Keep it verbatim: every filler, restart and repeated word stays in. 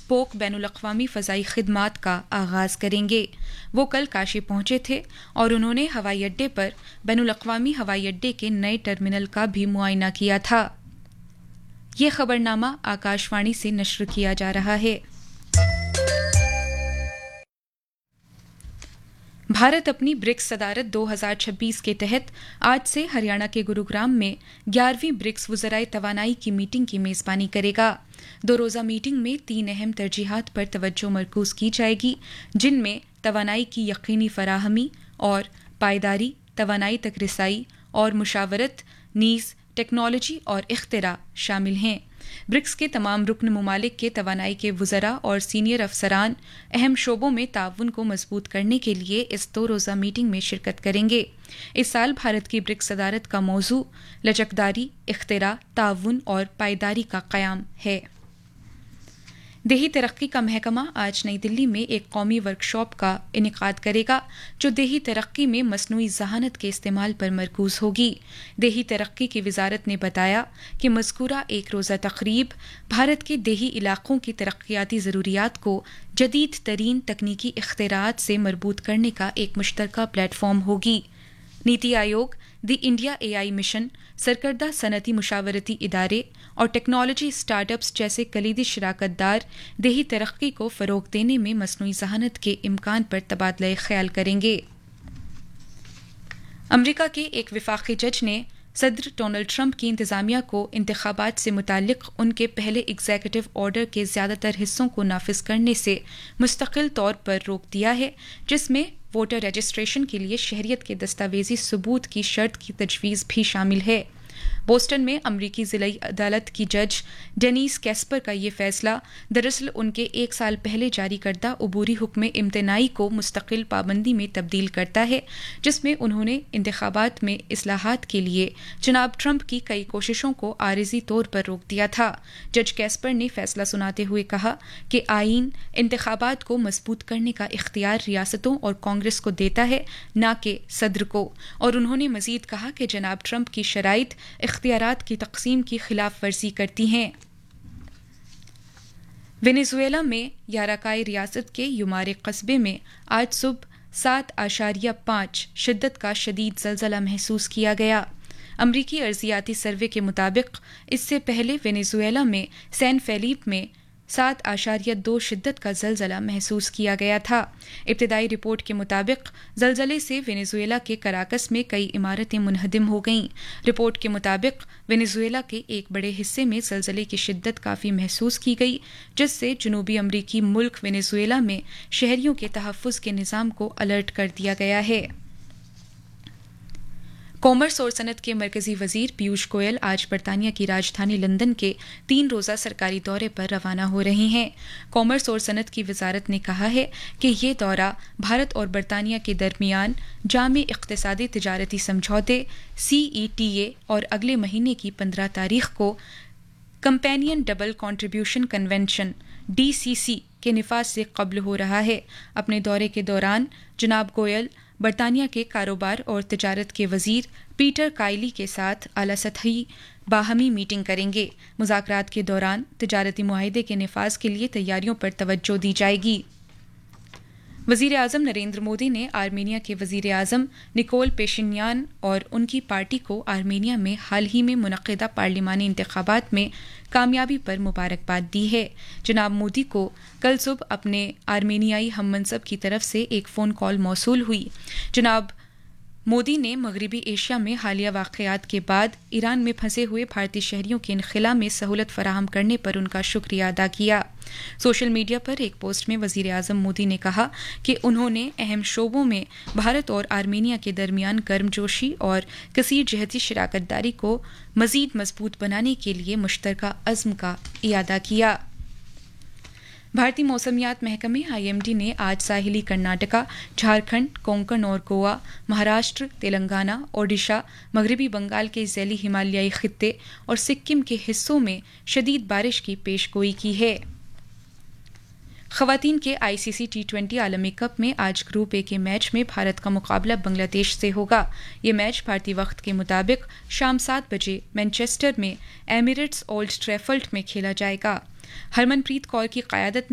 Spoke बैनुल-अक़वामी फ़ज़ाई खिदमात का आगाज़ करेंगे। वो कल काशी पहुंचे थे और उन्होंने हवाई अड्डे पर बैनुल-अक़वामी हवाई अड्डे के नए टर्मिनल का भी मुआयना किया था। ये खबरनामा आकाशवाणी से नश्र किया जा रहा है। भारत अपनी ब्रिक्स सदारत दो हज़ार छब्बीस के तहत आज से हरियाणा के गुरुग्राम में ग्यारहवीं ब्रिक्स वज़राए तवानाई की मीटिंग की मेज़बानी करेगा। दो रोज़ा मीटिंग में तीन अहम तरजीहात पर तवज्जो मरकूज की जाएगी, जिनमें तवानाई की यकीनी फराहमी और पायदारी, तवानाई तक रसाई और मुशावरत, नीज़ टेक्नोलॉजी और इख्तिरा शामिल हैं। ब्रिक्स के तमाम रुकन मुमालिक के तवानाई के वज़रा और सीनियर अफसरान अहम शोबों में ताउन को मजबूत करने के लिए इस दो रोज़ा मीटिंग में शिरकत करेंगे। इस साल भारत की ब्रिक्स सदारत का मौजू लचकदारी, इख्तिरा, ताउन और पायदारी का क़याम है। देही तरक्की का महकमा आज नई दिल्ली में एक कौमी वर्कशॉप का इनेकाद करेगा, जो देही तरक्की में मसनूई ज़हानत के इस्तेमाल पर मरकूज होगी। देही तरक्की की वजारत ने बताया कि मज़कूरा एक रोज़ा तकरीब भारत के देही इलाकों की तरक्याती ज़रूरियात को जदीद तरीन तकनीकी इख्तिरात से मरबूत करने का एक मुश्तरका प्लेटफॉर्म होगी। NITI Aayog, the India A I mission, सरकर्दा सनती मुशावरती इदारे और टेक्नोलॉजी स्टार्टअप्स जैसे कलीदी शराकतदार देही तरक्की को फ़रोग़ देने में मसनूई ज़हानत के इम्कान पर तबादला ख्याल करेंगे। अमरीका के एक वफाकी जज ने सदर डोनाल्ड ट्रंप की इंतज़ामिया को इंतखाबात से मुताल्लिक उनके पहले एग्जीक्यूटिव ऑर्डर के ज़्यादातर हिस्सों को नाफिज करने से मुस्तकिल तौर पर रोक दिया है, जिसमें वोटर रजिस्ट्रेशन के लिए शहरियत के दस्तावेजी सबूत की शर्त की तजवीज़ भी शामिल है। बोस्टन में अमरीकी ज़िलाई अदालत की जज डेनिस कैस्पर का ये फैसला दरअसल उनके एक साल पहले जारी करदा अबूरी हुक्म इम्तनाई को मुस्तकिल पाबंदी में तब्दील करता है, जिसमें उन्होंने इंतखाबात में इस्लाहात के लिए जनाब ट्रंप की कई कोशिशों को आरिजी तौर पर रोक दिया था। जज कैस्पर ने फैसला सुनाते हुए कहा कि आईन इंतखाबात को मजबूत करने का इख्तियार रियासतों और कांग्रेस को देता है, न कि सदर को, और उन्होंने मजीद कहा कि जनाब ट्रंप की शराइत इख्तियारात की तकसीम की खिलाफ वर्जी करती हैं। वेनेजुएला में याराकाई रियासत के युमारे कस्बे में आज सुबह सात आशारिया पाँच शिद्दत का शदीद ज़लज़ला महसूस किया गया। अमरीकी अर्जियाती सर्वे के मुताबिक इससे पहले वेनेजुएला में सैन फेलिप में सात आशारिया दो शिद्दत का ज़लज़ला महसूस किया गया था। इब्तदाई रिपोर्ट के मुताबिक ज़लज़ले से वेनेजुएला के कराकस में कई इमारतें मुनहदिम हो गईं। रिपोर्ट के मुताबिक वेनेजुएला के एक बड़े हिस्से में ज़लज़ले की शिद्दत काफ़ी महसूस की गई, जिससे जनूबी अमरीकी मुल्क वेनेजुएला में शहरियों के तहफ़्फ़ुज़ के निज़ाम को अलर्ट कर दिया गया है। कॉमर्स और सनत के मरकजी वजीर पीयूष गोयल आज बरतानिया की राजधानी लंदन के तीन रोज़ा सरकारी दौरे पर रवाना हो रहे हैं। कॉमर्स और सनत की वजारत ने कहा है कि ये दौरा भारत और बरतानिया के दरमियान जामे इक़्तिसादी तिजारती समझौते सी ई टी ए और अगले महीने की पंद्रह तारीख को companion double contribution convention D C सी के निफाज से कब्ल हो रहा है। अपने दौरे के दौरान जनाब गोयल बरतानिया के कारोबार और तिजारत के वजीर पीटर काइली के साथ आला सतही बाहमी मीटिंग करेंगे। मुज़ाकरात के दौरान तिजारती मुआहिदे के निफाज के लिए तैयारियों पर तवज्जो दी जाएगी। वज़ीर आज़म नरेंद्र मोदी ने आर्मेनिया के वज़ीर आज़म निकोल पेशिन्यान और उनकी पार्टी को आर्मेनिया में हाल ही में मुनक़्क़िदा पार्लिमानी इंतख़ाबात में कामयाबी पर मुबारकबाद दी है। जनाब मोदी को कल सुबह अपने आर्मेनियाई हम मनसब की तरफ से एक फ़ोन कॉल मौसूल हुई। जनाब मोदी ने मगरबी एशिया में हालिया वाक़यात के बाद ईरान में फंसे हुए भारतीय शहरियों के इनखला में सहूलत फराहम करने पर उनका शुक्रिया अदा किया। सोशल मीडिया पर एक पोस्ट में वज़ीर आज़म मोदी ने कहा कि उन्होंने अहम शोबों में भारत और आर्मेनिया के दरमियान गर्मजोशी और कसीर जहती शराकतदारी को मज़ीद मजबूत बनाने के लिए मुश्तरका अज़्म का इयादा किया। भारतीय मौसमियात महकमे आई एम डी ने आज साहिली कर्नाटका, झारखंड, कोंकण और गोवा, महाराष्ट्र, तेलंगाना, ओडिशा, मगरबी बंगाल के ज़ैली हिमालयाई खित्ते और सिक्किम के हिस्सों में शदीद बारिश की पेशगोई की है। ख़वातीन के आई सी सी टी ट्वेंटी आलमी कप में आज ग्रुप ए के मैच में भारत का मुकाबला बांग्लादेश से होगा। ये मैच भारतीय वक्त के मुताबिक शाम सात बजे मैनचेस्टर में एमिरेट्स ओल्ड ट्रैफर्ड में खेला जाएगा। हरमनप्रीत कौर की क़यादत